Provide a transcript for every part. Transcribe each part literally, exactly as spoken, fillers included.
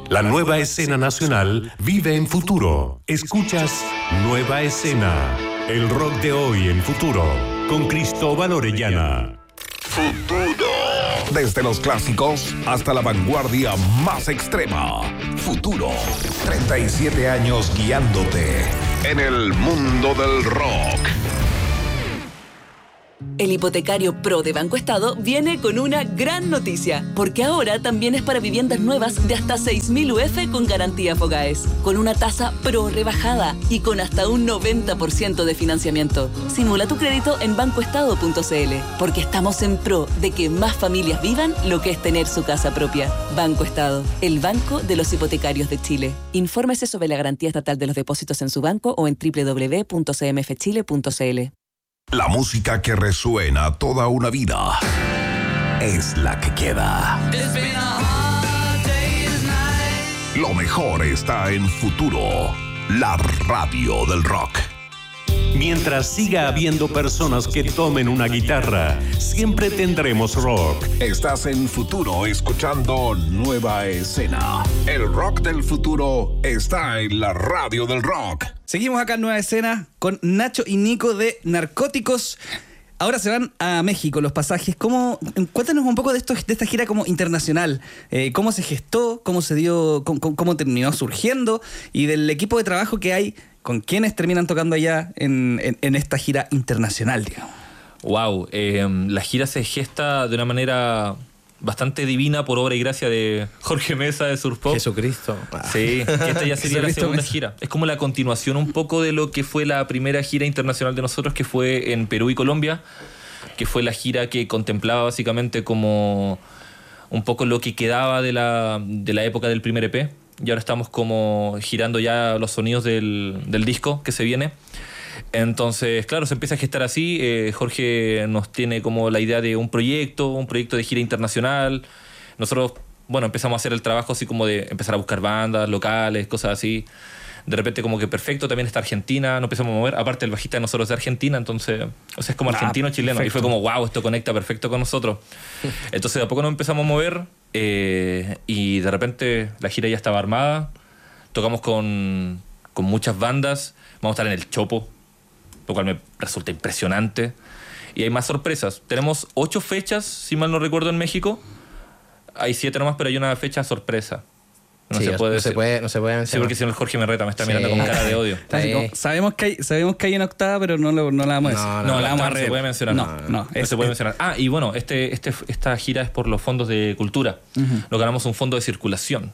La nueva escena nacional vive en Futuro. Escuchas Nueva Escena, el rock de hoy en Futuro, con Cristóbal Orellana. Futuro. Desde los clásicos hasta la vanguardia más extrema. Futuro. treinta y siete años guiándote en el mundo del rock. El hipotecario Pro de Banco Estado viene con una gran noticia, porque ahora también es para viviendas nuevas de hasta seis mil U F con garantía Fogaes, con una tasa Pro rebajada y con hasta un noventa por ciento de financiamiento. Simula tu crédito en banco estado punto c l, porque estamos en pro de que más familias vivan lo que es tener su casa propia. Banco Estado, el banco de los hipotecarios de Chile. Infórmese sobre la garantía estatal de los depósitos en su banco o en doble u doble u doble u punto c m f chile punto c l. La música que resuena toda una vida es la que queda. Lo mejor está en Futuro, la radio del rock. Mientras siga habiendo personas que tomen una guitarra, siempre tendremos rock. Estás en Futuro escuchando Nueva Escena. El rock del futuro está en la radio del rock. Seguimos acá en Nueva Escena con Nacho y Nico de Narcóticos. Ahora se van a México los pasajes. ¿Cómo, cuéntanos un poco de esto, de esta gira como internacional. Eh, ¿Cómo se gestó? ¿Cómo se dio? Cómo, cómo terminó surgiendo? Y del equipo de trabajo que hay, ¿con quiénes terminan tocando allá en, en, en esta gira internacional, digamos? Wow, eh, la gira se gesta de una manera bastante divina por obra y gracia de Jorge Mesa de Surf Pop. Jesucristo. Sí, que esta ya sería la segunda gira. Es como la continuación un poco de lo que fue la primera gira internacional de nosotros, que fue en Perú y Colombia, que fue la gira que contemplaba básicamente como un poco lo que quedaba de la, de la época del primer E P. Y ahora estamos como girando ya los sonidos del, del disco que se viene. Entonces, claro, se empieza a gestar así. Eh, Jorge nos tiene como la idea de un proyecto, un proyecto de gira internacional. Nosotros, bueno, empezamos a hacer el trabajo así como de empezar a buscar bandas locales, cosas así. De repente como que perfecto, también está Argentina, nos empezamos a mover. Aparte el bajista de nosotros es de Argentina, entonces, o sea, es como argentino-chileno. Y fue como, wow, esto conecta perfecto con nosotros. Entonces de a poco nos empezamos a mover eh, y de repente la gira ya estaba armada. Tocamos con, con muchas bandas. Vamos a estar en el Chopo, lo cual me resulta impresionante. Y hay más sorpresas. Tenemos ocho fechas, si mal no recuerdo, en México. Hay siete nomás, pero hay una fecha sorpresa. No, sí, se, puede no se puede no se puede mencionar. Sí, porque si no el Jorge me reta, me está sí. mirando con cara de odio. Sí. Como, sabemos, que hay, sabemos que hay una octava, pero no, lo, no la vamos a decir. No, no, no la, vamos a no se puede mencionar. No, no, no, no se puede mencionar. Ah, y bueno, este, este, esta gira es por los fondos de cultura. Uh-huh. Lo ganamos un fondo de circulación.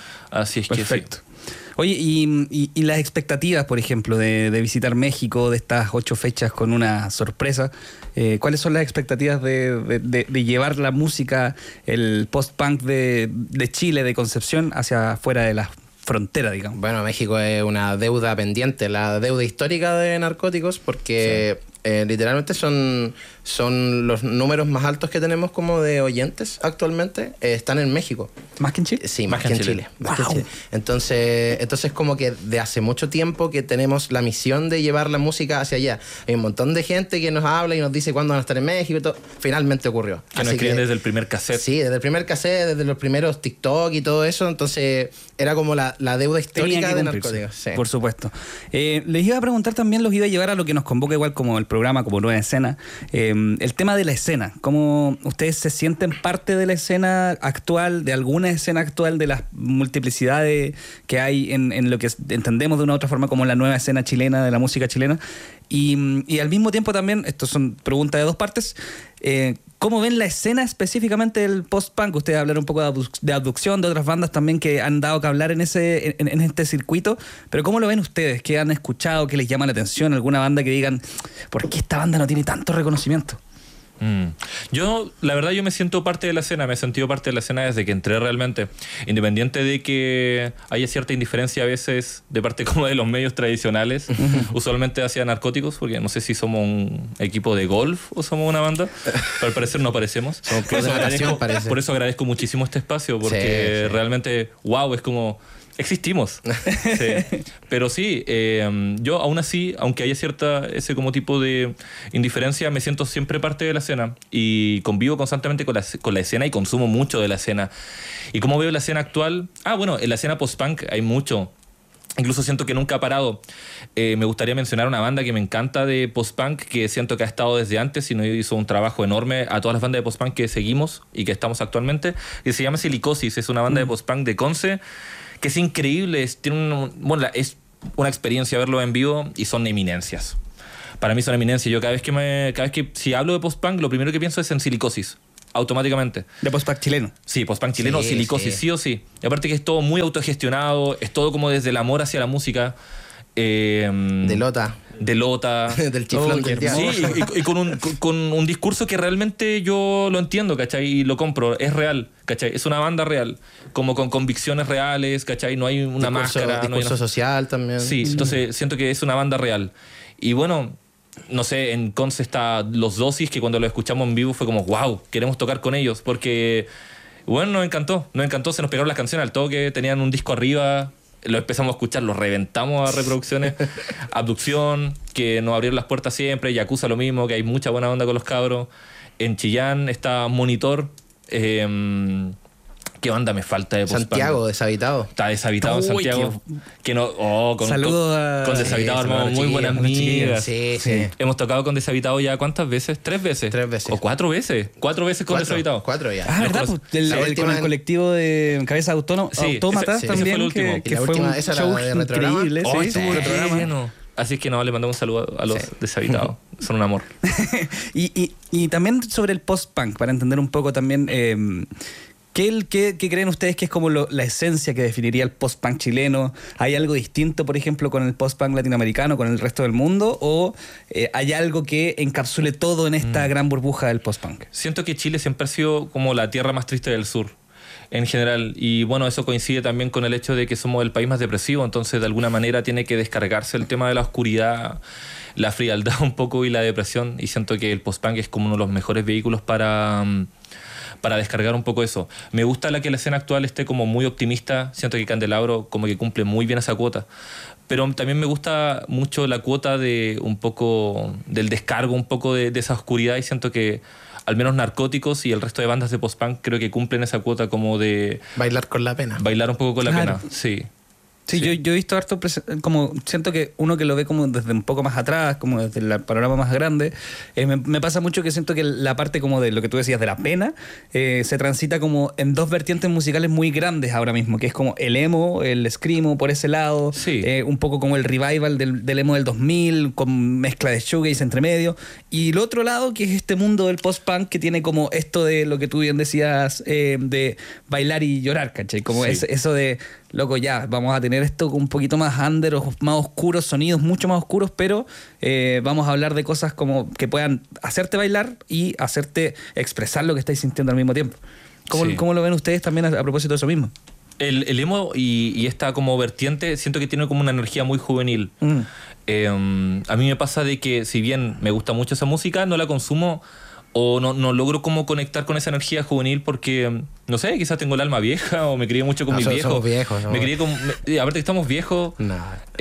Así es. Perfecto. Que sí. Oye, y, y, y las expectativas, por ejemplo, de, de visitar México, de estas ocho fechas con una sorpresa, eh, ¿cuáles son las expectativas de, de, de, de llevar la música, el post-punk de, de Chile, de Concepción, hacia afuera de las fronteras, digamos? Bueno, México es una deuda pendiente, la deuda histórica de Narcóticos, porque sí. eh, literalmente son, son los números más altos que tenemos como de oyentes actualmente, eh, están en México. ¿Más que en Chile? Sí, más, más que en Chile. Chile. Más wow. que en Chile. Entonces, entonces como que de hace mucho tiempo que tenemos la misión de llevar la música hacia allá. Hay un montón de gente que nos habla y nos dice cuándo van a estar en México y todo. Finalmente ocurrió. Que nos escriben desde el primer cassette. Sí, desde el primer cassette, desde los primeros TikTok y todo eso. Entonces era como la, la deuda histórica de Narcóticos. Sí. Por supuesto. Eh, les iba a preguntar también, los iba a llevar a lo que nos convoca igual como el programa, como Nueva Escena. Eh, el tema de la escena. ¿Cómo ustedes se sienten parte de la escena actual, de alguna escena actual, de las multiplicidades que hay en, en lo que entendemos de una u otra forma como la nueva escena chilena, de la música chilena? Y, y al mismo tiempo también, esto son preguntas de dos partes, eh, ¿cómo ven la escena específicamente del post-punk? Ustedes hablaron un poco de, abduc- de Abducción, de otras bandas también que han dado que hablar en, ese, en, en este circuito, pero ¿cómo lo ven ustedes? ¿Qué han escuchado? ¿Qué les llama la atención? ¿Alguna banda que digan, ¿por qué esta banda no tiene tanto reconocimiento? Mm. Yo, la verdad, yo me siento parte de la escena, me he sentido parte de la escena desde que entré realmente, independiente de que haya cierta indiferencia a veces de parte como de los medios tradicionales, usualmente hacia Narcóticos, porque no sé si somos un equipo de golf o somos una banda, pero al parecer no parecemos. Por eso, agradezco, por eso agradezco muchísimo este espacio, porque sí, sí. realmente, wow, es como... Existimos. Sí. Pero sí, eh, yo aún así, aunque haya cierta ese como tipo de indiferencia, me siento siempre parte de la escena y convivo constantemente con la, con la escena y consumo mucho de la escena. ¿Y cómo veo la escena actual? Ah, bueno, en la escena post-punk hay mucho. Incluso siento que nunca ha parado. Eh, me gustaría mencionar una banda que me encanta de post-punk, que siento que ha estado desde antes y nos hizo un trabajo enorme a todas las bandas de post-punk que seguimos y que estamos actualmente, que se llama Silicosis. Es una banda mm. de post-punk de Conce, que es increíble. Es, tiene un, bueno, es una experiencia verlo en vivo y son eminencias. Para mí son eminencias. Yo cada vez que, me, cada vez que si hablo de post-punk, lo primero que pienso es en Silicosis. Automáticamente. ¿De post-punk chileno? Sí, post-punk chileno, sí, Silicosis, sí. sí o sí. Y aparte que es todo muy autogestionado, es todo como desde el amor hacia la música. Eh, de Lota. De Lota. Del chiflón. Oh, sí, y, y con, un, con un discurso que realmente yo lo entiendo, ¿cachai? Y lo compro, es real, ¿cachai? Es una banda real, como con convicciones reales, ¿cachai? No hay una discurso, máscara. Discurso no hay una... social también. Sí, entonces siento que es una banda real. Y bueno... No sé, en Conce está Los Dosis, que cuando lo escuchamos en vivo fue como, wow, queremos tocar con ellos, porque, bueno, nos encantó, nos encantó, se nos pegaron las canciones al toque, tenían un disco arriba, lo empezamos a escuchar, lo reventamos a reproducciones, Abducción, que nos abrieron las puertas siempre, Yakuza lo mismo, que hay mucha buena onda con los cabros, en Chillán está Monitor, eh, ¿qué banda me falta de post-punk? Santiago, Deshabitado. Está Deshabitado en Santiago. Qué... Que no, oh, con, Saludos con, a... con Deshabitado, sí, armamos muy buenas amigas. Sí, sí. Hemos tocado con Deshabitado ya ¿cuántas veces? ¿Tres veces? Tres veces. ¿O cuatro veces? Cuatro veces con cuatro, Deshabitado. Cuatro ya. Ah, ¿verdad? Pues, el, el, con el colectivo de Cabeza Autónoma, sí, Autómatas ese, también, ese fue el último. que, que la fue última, un esa show de increíble. Oh, sí, sí, bueno. Así es que no, le mandamos un saludo a los sí. Deshabitados. Son un amor. y, y, y también sobre el post-punk, para entender un poco también... Eh, ¿Qué, qué, ¿Qué creen ustedes que es como lo, la esencia que definiría el post-punk chileno? ¿Hay algo distinto, por ejemplo, con el post-punk latinoamericano, con el resto del mundo? ¿O eh, hay algo que encapsule todo en esta mm. gran burbuja del post-punk? Siento que Chile siempre ha sido como la tierra más triste del sur, en general. Y bueno, eso coincide también con el hecho de que somos el país más depresivo, entonces de alguna manera tiene que descargarse el tema de la oscuridad, la frialdad un poco y la depresión. Y siento que el post-punk es como uno de los mejores vehículos para... Um, para descargar un poco eso. Me gusta la que la escena actual esté como muy optimista. Siento que Candelabro como que cumple muy bien esa cuota. Pero también me gusta mucho la cuota de un poco del descargo, un poco de, de esa oscuridad, y siento que al menos Narcóticos y el resto de bandas de post-punk creo que cumplen esa cuota como de... Bailar con la pena. Bailar un poco con claro. la pena, sí. Sí, sí. Yo, yo he visto harto, como siento que uno que lo ve como desde un poco más atrás, como desde el panorama más grande, eh, me, me pasa mucho que siento que la parte como de lo que tú decías de la pena, eh, se transita como en dos vertientes musicales muy grandes ahora mismo, que es como el emo, el screamo por ese lado, sí. eh, un poco como el revival del, del emo del dos mil, con mezcla de shoegaze entre medio, y el otro lado que es este mundo del post-punk que tiene como esto de lo que tú bien decías, eh, de bailar y llorar, ¿cachai? Como sí. es, eso de... Loco, ya, vamos a tener esto un poquito más under, más oscuros, sonidos mucho más oscuros, pero eh, vamos a hablar de cosas como que puedan hacerte bailar y hacerte expresar lo que estáis sintiendo al mismo tiempo. ¿Cómo, sí. ¿cómo lo ven ustedes también a, a propósito de eso mismo? El, el emo y, y esta como vertiente siento que tiene como una energía muy juvenil. Mm. Eh, a mí me pasa de que si bien me gusta mucho esa música, no la consumo o no, no logro como conectar con esa energía juvenil porque, no sé, quizás tengo el alma vieja o me crié mucho con no, mis somos viejos. viejos me crié con, me, aparte que estamos viejos, no.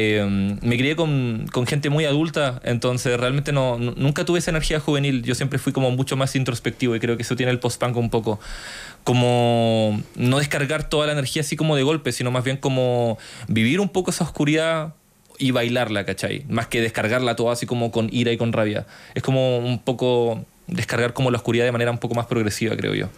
eh, me crié con, con gente muy adulta, entonces realmente no, no, nunca tuve esa energía juvenil. Yo siempre fui como mucho más introspectivo y creo que eso tiene el post-punk un poco. Como no descargar toda la energía así como de golpe, sino más bien como vivir un poco esa oscuridad y bailarla, ¿cachai? Más que descargarla toda así como con ira y con rabia. Es como un poco... descargar como la oscuridad de manera un poco más progresiva, creo yo.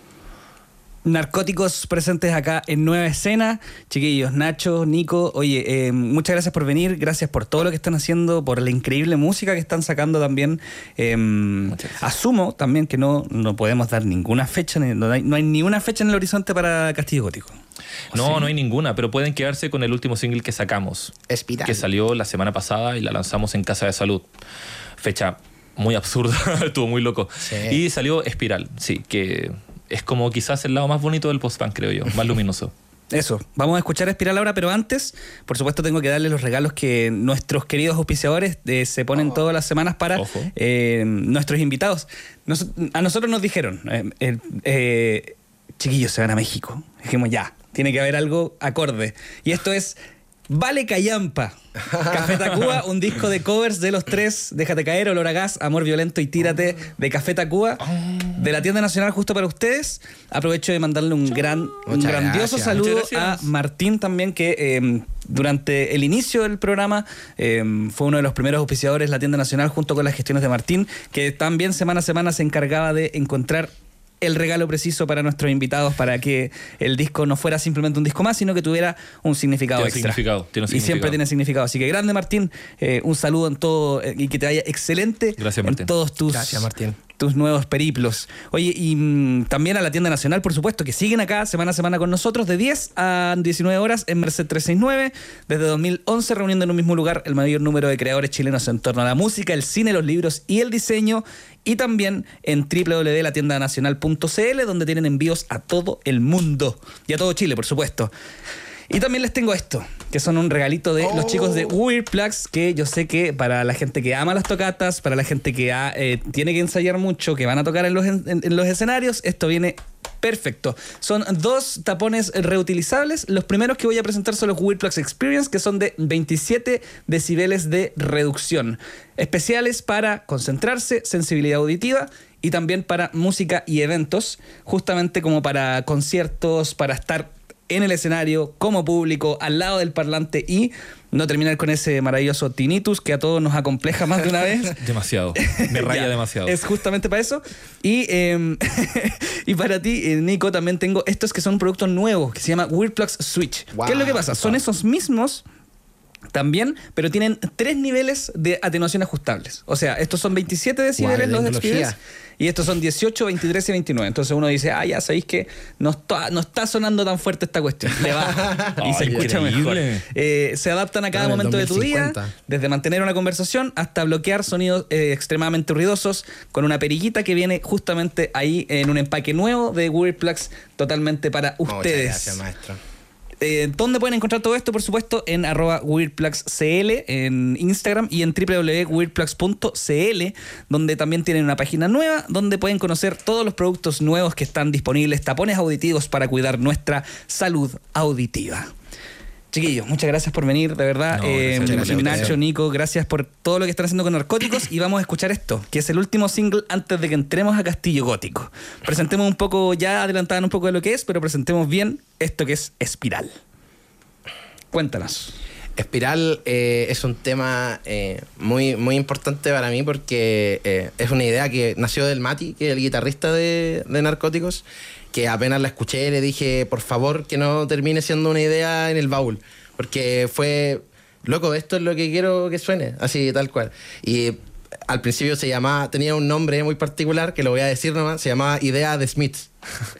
Narcóticos presentes acá en Nueva Escena. Chiquillos, Nacho, Nico, oye, eh, muchas gracias por venir, gracias por todo lo que están haciendo, por la increíble música que están sacando también. Eh, asumo también que no, no podemos dar ninguna fecha, no hay, no hay ni una fecha en el horizonte para Castillo Gótico. No, ¿sí? no hay ninguna, pero pueden quedarse con el último single que sacamos. Espiral. Que salió la semana pasada y la lanzamos en Casa de Salud. Fecha muy absurda, estuvo muy loco. Sí. Y salió Espiral, sí, que es como quizás el lado más bonito del post-punk, creo yo, más luminoso. Eso, vamos a escuchar Espiral ahora, pero antes, por supuesto, tengo que darle los regalos que nuestros queridos auspiciadores eh, se ponen oh. todas las semanas para eh, nuestros invitados. Nos, a nosotros nos dijeron, eh, eh, chiquillos, se van a México. Dijimos, ya, tiene que haber algo acorde. Y esto es Vale Callampa. Café Tacuba, un disco de covers de los tres: Déjate caer, Olor a gas, Amor violento y Tírate, de Café Tacuba, de la tienda nacional, justo para ustedes. Aprovecho de mandarle un gran, un grandioso gracias. saludo a Martín también, que eh, durante el inicio del programa eh, fue uno de los primeros auspiciadores de la tienda nacional, junto con las gestiones de Martín, que también semana a semana se encargaba de encontrar el regalo preciso para nuestros invitados, para que el disco no fuera simplemente un disco más, sino que tuviera un significado tiene extra. Significado, tiene y significado. siempre tiene significado. Así que grande, Martín, eh, un saludo en todo eh, y que te vaya excelente. Gracias, en Martín. todos tus, Gracias, Martín. tus nuevos periplos. Oye, y mmm, también a la tienda nacional, por supuesto, que siguen acá semana a semana con nosotros, de diez a diecinueve horas en Merced trescientos sesenta y nueve, desde dos mil once, reuniendo en un mismo lugar el mayor número de creadores chilenos en torno a la música, el cine, los libros y el diseño. Y también en doble u doble u doble u punto la tienda nacional punto c l, donde tienen envíos a todo el mundo y a todo Chile, por supuesto. Y también les tengo esto, que son un regalito de oh. los chicos de Weird Plugs, que yo sé que para la gente que ama las tocatas, para la gente que ha, eh, tiene que ensayar mucho, que van a tocar en los, en, en los escenarios, esto viene perfecto. Son dos tapones reutilizables. Los primeros que voy a presentar son los Weird Plugs Experience, que son de veintisiete decibeles de reducción. Especiales para concentrarse, sensibilidad auditiva, y también para música y eventos, justamente como para conciertos, para estar en el escenario, como público, al lado del parlante y no terminar con ese maravilloso tinnitus que a todos nos acompleja más de una vez. Demasiado. Me raya Ya, demasiado. Es justamente para eso. Y, eh, y para ti, eh, Nico, también tengo estos que son productos nuevos, que se llama Weird Plugs Switch. Wow. ¿Qué es lo que pasa? Son esos mismos también, pero tienen tres niveles de atenuación ajustables. O sea, estos son veintisiete decibeles wow, los de Experience, y estos son dieciocho, veintitrés y veintinueve. Entonces uno dice, ah, ya sabéis que no está, no está sonando tan fuerte esta cuestión. Le baja y oh, se escucha mejor. Eh, se adaptan a cada no, momento de tu día, desde mantener una conversación hasta bloquear sonidos eh, extremadamente ruidosos, con una perillita que viene justamente ahí en un empaque nuevo de Weird Plugs, totalmente para ustedes. Muchas gracias, maestro. Eh, ¿Dónde pueden encontrar todo esto? Por supuesto, en arroba weirdplugscl en Instagram y en doble u doble u doble u punto weirdplugs punto c l, donde también tienen una página nueva donde pueden conocer todos los productos nuevos que están disponibles, tapones auditivos para cuidar nuestra salud auditiva. Chiquillos, muchas gracias por venir, de verdad. No, eh, Nacho, Nico, gracias por todo lo que están haciendo con Narcóticos. Y vamos a escuchar esto, que es el último single antes de que entremos a Castillo Gótico. Presentemos un poco, ya adelantaban un poco de lo que es, pero presentemos bien esto que es Espiral. Cuéntanos. Espiral eh, es un tema eh, muy, muy importante para mí porque eh, es una idea que nació del Mati, que es el guitarrista de, de Narcóticos, que apenas la escuché le dije, por favor, que no termine siendo una idea en el baúl, porque fue, loco, esto es lo que quiero que suene, así tal cual. Y al principio se llamaba, tenía un nombre muy particular, que lo voy a decir nomás, se llamaba Idea de Smiths.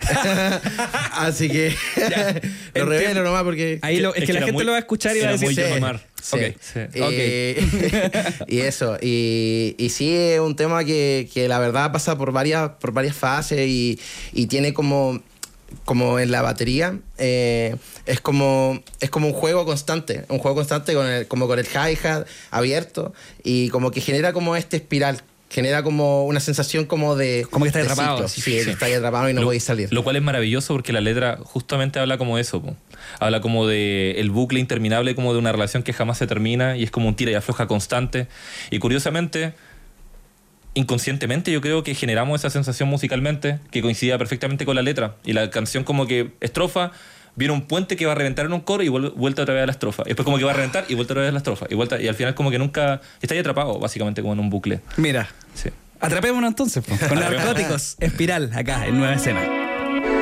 Así que ya, lo revelo nomás porque... Ahí lo, es, es que, que la gente muy, lo va a escuchar y va a decir... Sí, sí, okay. Sí. Y, okay. y eso, y, y sí es un tema que, que la verdad pasa por varias, por varias fases y, y tiene como... como en la batería, eh, es como es como un juego constante, un juego constante con el, como con el hi-hat abierto y como que genera como este espiral, genera como una sensación como de... Como que está atrapado. Sí, sí, que está ahí atrapado y no podéis salir. Lo cual es maravilloso porque la letra justamente habla como eso, po. Habla como de el bucle interminable, como de una relación que jamás se termina y es como un tira y afloja constante. Y curiosamente... inconscientemente yo creo que generamos esa sensación musicalmente que coincidía perfectamente con la letra y la canción como que estrofa, viene un puente que va a reventar en un coro y vuelta otra vez a la estrofa y después como que va a reventar y vuelta otra vez a la estrofa y, vuelta, y al final como que nunca está ahí atrapado básicamente como en un bucle. Mira, sí. Atrapémonos entonces po, con Narcóticos, Espiral acá en Nueva Escena.